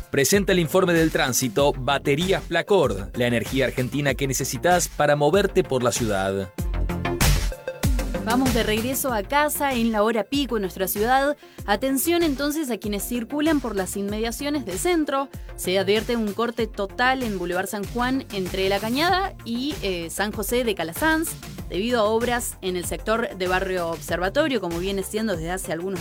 presenta el informe del tránsito Baterías Placord, la energía argentina que necesitas para moverte por la ciudad. Vamos de regreso a casa en la hora pico en nuestra ciudad. Atención entonces a quienes circulan por las inmediaciones del centro. Se advierte un corte total en Boulevard San Juan entre La Cañada y San José de Calasanz, debido a obras en el sector de Barrio Observatorio, como viene siendo desde hace algunos